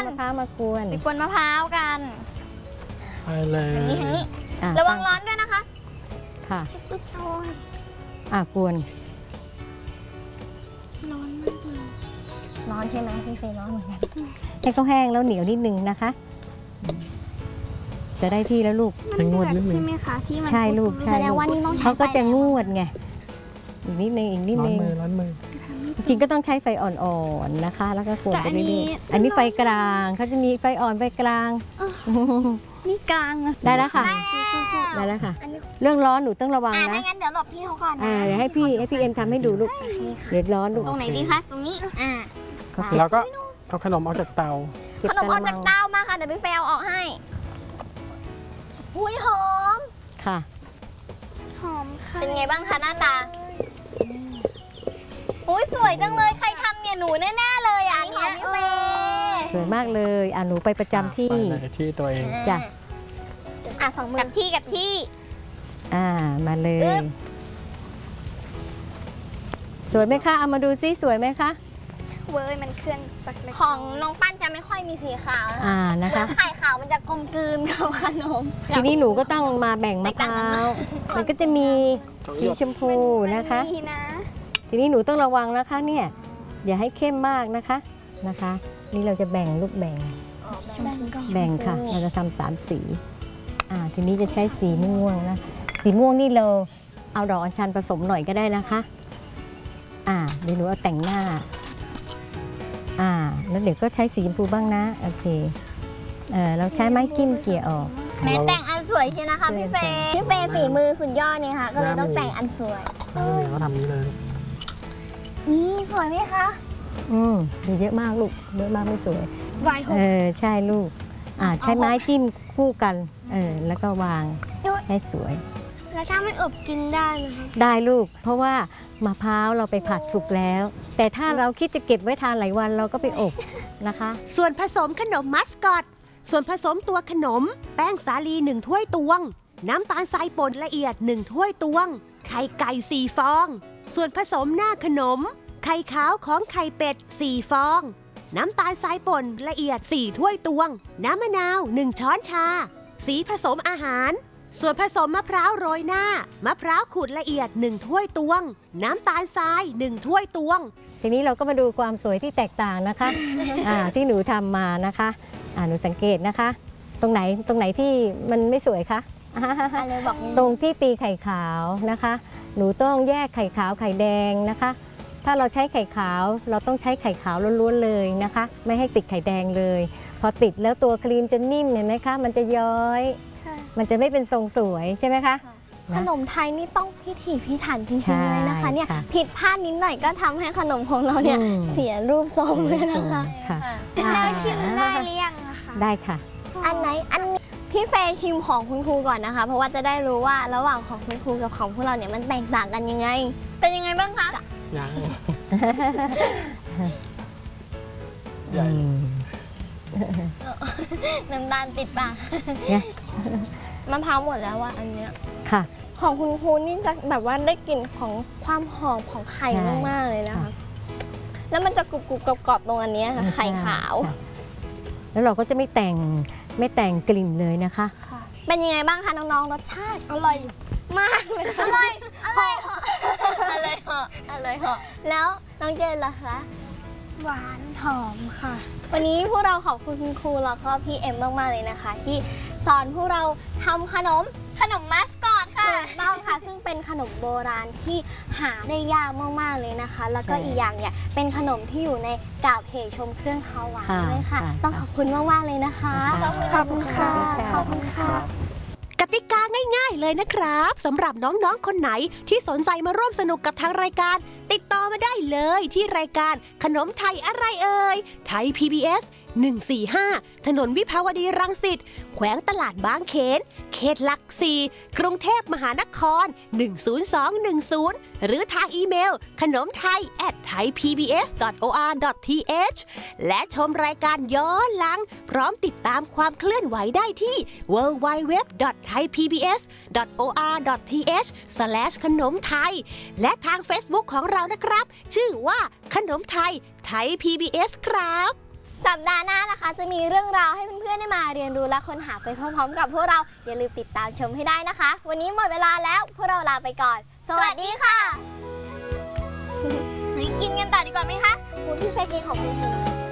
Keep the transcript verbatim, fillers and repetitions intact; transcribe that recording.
มะพร้าวมากวนไปกวนมะพร้าวกันไปเลยทางนี้ทางนี้ระวังร้อนด้วยนะคะค่ะอ่ะกวนร้อนมากเลยร้อนใช่ไหมพี่เฟย์ร้อนเหมือนกันให้เขาแห้งแล้วเหนียวนิดนึงนะคะจะได้ที่แล้วลูกมันงวดใช่ไหมคะที่มันใช่ลูกแสดงว่านี่ต้องใช้เขาก็จะงวดไงอีกนิดนึงอีกนิดนึงร้อนมือร้อนมือจริงก็ต้องใช้ไฟอ่อนๆนะคะแล้วก็กวนไปเรื่อยๆอันนี้ไฟกลางเขาจะมีไฟอ่อนไฟกลางนี่กลางได้แล้วค่ะได้แล้วค่ะเรื่องร้อนหนูต้องระวังนะไม่งั้นเดี๋ยวหลบพี่เขาก่อนนะเดี๋ยวให้พี่ให้พี่เอ็มทำให้ดูลูกเดี๋ยวร้อนลูกตรงไหนดีคะตรงนี้อ่าแล้วก็เอาขนมออกจากเตาขนมออกจากเตามาค่ะเดี๋ยวพี่เฟลออกให้หุ้ยหอมค่ะหอมค่ะเป็นไงบ้างคะหน้าตาอุ้ยสวยจังเลยใครทำเนี่ยหนูแน่ๆเลยอ่ะอันนี้พี่เฟย์สวยมากเลยอ่ะหนูไปประจำที่ที่ตัวเองจ้ะอ่ะสองมือกับที่กับที่อ่ามาเลยสวยไหมคะเอามาดูซิสวยไหมคะเว้ยมันเคลื่อนสักเล็กของน้องปั้นจะไม่ค่อยมีสีขาวอ่านะคะไข่ขาวมันจะกลมกลืนกับขนมทีนี้หนูก็ต้องมาแบ่งมะพร้าวมันก็จะมีสีชมพูนะคะทีนี้หนูต้องระวังนะคะเนี่ยอย่าให้เข้มมากนะคะนะคะนี่เราจะแบ่งลูกแบ่งแบ่งค่ะเราจะทำสามสีอ่าทีนี้จะใช้สีม่วงนะสีม่วงนี่เราเอาดอกอัญชันผสมหน่อยก็ได้นะคะอ่าเดี๋ยวหนูเอาแต่งหน้าอ่าแล้วเดี๋ยวก็ใช้สีชมพูบ้างนะโอเคเออเราใช้ไม้จิ้มเกี่ยออกแม้แต่งอันสวยใช่นะคะพี่เฟย์พี่เฟย์ฝีมือสุดยอดเนี่ยค่ะก็เลยต้องแต่งอันสวยเขาทำนี้เลยนี่สวยไหมคะอืมดูเยอะมากลูกเยอะมากไม่สวยวายหกเออใช่ลูกอ่าใช้ไม้จิ้มคู่กันเออแล้วก็วางให้สวยแล้วถ้าไม่อบกินได้ไหมคะได้ลูกเพราะว่ามะพร้าวเราไปผัดสุกแล้วแต่ถ้าเราคิดจะเก็บไว้ทานหลายวันเราก็ไปอบนะคะส่วนผสมขนมมัสคอตส่วนผสมตัวขนมแป้งสาลีหนึ่งถ้วยตวงน้ำตาลทรายป่นละเอียดหนึ่งถ้วยตวงไข่ไก่สี่ฟองส่วนผสมหน้าขนมไข่ขาวของไข่เป็ดสี่ฟองน้ำตาลทรายป่นละเอียดสี่ถ้วยตวงน้ำมะนาวหนึ่งช้อนชาสีผสมอาหารส่วนผสมมะพร้าวโรยหน้ามะพร้าวขูดละเอียดหนึ่งถ้วยตวงน้ำตาลทรายหนึ่งถ้วยตวงทีนี้เราก็มาดูความสวยที่แตกต่างนะคะอ่าที่หนูทำมานะคะอ่าหนูสังเกตนะคะตรงไหนตรงไหนที่มันไม่สวยคะอะไรบอกตรงที่ตีไข่ขาวนะคะหนูต้องแยกไข่ขาวไข่แดงนะคะถ้าเราใช้ไข่ขาวเราต้องใช้ไข่ขาวล้วนๆเลยนะคะไม่ให้ติดไข่แดงเลยพอติดแล้วตัวครีมจะนิ่มเห็นไหมคะมันจะย้อยมันจะไม่เป็นทรงสวยใช่ไหมคะขนมไทยนี่ต้องพิถีพิถันจริงๆเลยนะคะเนี่ยผิดพลาดนิดหน่อยก็ทำให้ขนมของเราเนี่ยเสียรูปทรงเลยนะคะแล้วชิมได้หรือยังนะคะได้ค่ะอันไหนอันพี่เฟย์ชิมของคุณครูก่อนนะคะเพราะว่าจะได้รู้ว่าระหว่างของคุณครูกับของพวกเราเนี่ยมันแตกต่างกันยังไงเป็นยังไงบ้างคะยังใหญ่น้ำตาลติดปากมะพร้าวหมดแล้วว่าอันเนี้ยค่ะของคุณครูนี่จะแบบว่าได้กลิ่นของความหอมของไข่มากๆเลยนะคะแล้วมันจะกรุบกรุบกรอบๆตรงอันนี้ค่ะไข่ขาวแล้วเราก็จะไม่แต่งไม่แต่งกลิ่นเลยนะคะเป็นยังไงบ้างคะน้องๆรสชาติอร่อยมากเลยอร่อยอร่อยอร่อยเหาะอร่อยเหาะแล้วน้องเจนล่ะคะหวานหอมค่ะวันนี้พวกเราขอบคุณคุณครูแล้วก็พี่เอ็มมากๆเลยนะคะที่สอนพวกเราทำขนมขนมมัสคอตค่ะถูกต้องค่ะซึ่งเป็นขนมโบราณที่หาได้ยากมากๆเลยนะคะแล้วก็อีกอย่างเนี่ยเป็นขนมที่อยู่ในกาบเหชมเครื่องคาวหวานด้วยค่ะต้องขอบคุณมากๆเลยนะคะขอบคุณค่ะขอบคุณค่ะกติกาง่ายๆเลยนะครับสำหรับน้องๆคนไหนที่สนใจมาร่วมสนุกกับทางรายการติดต่อมาได้เลยที่รายการขนมไทยอะไรเอ่ยไทย พี บี เอส หนึ่งสี่ห้าถนนวิภาวดีรังสิตแขวงตลาดบางเขนเขตหลักสี่กรุงเทพมหานครหนึ่งศูนย์สองหนึ่งศูนย์หรือทางอีเมลขนมไทย แอท ไทยพีบีเอส ดอท โอ อาร์ ดอท ที เอช และชมรายการย้อนหลังพร้อมติดตามความเคลื่อนไหวได้ที่ ดับเบิลยู ดับเบิลยู ดับเบิลยู ดอท ไทยพีบีเอส ดอท โอ อาร์ ดอท ที เอช สแลช ขนมไทยและทาง Facebook ของเรานะครับชื่อว่าขนมไทยไทย พี บี เอส ครับสัปดาห์หน้านะคะจะมีเรื่องราวให้เพื่อนๆได้มาเรียนรู้และค้นหาไปพร้อมๆกับพวกเราอย่าลืมติดตามชมให้ได้นะคะ วันนี้หมดเวลาแล้วพวกเราลาไปก่อนสวัสดีค่ะ กินกันต่อดีกว่าไหมคะคุณพี่เคยกินของคุณ